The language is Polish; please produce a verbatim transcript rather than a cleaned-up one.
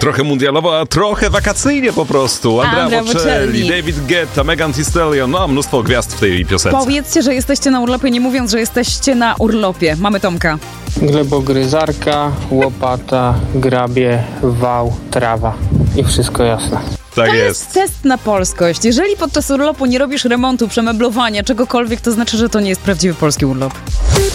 Trochę mundialowo, a trochę wakacyjnie po prostu. Andrea, Andrea Bocelli, Bocelli. David Guetta, Megan Thee Stallion, no mnóstwo gwiazd w tej piosence. Powiedzcie, że jesteście na urlopie, nie mówiąc, że jesteście na urlopie. Mamy Tomka. Glebogryzarka, łopata, grabie, wał, trawa i wszystko jasne. Tak To jest. jest test na polskość. Jeżeli podczas urlopu nie robisz remontu, przemeblowania, czegokolwiek, to znaczy, że to nie jest prawdziwy polski urlop.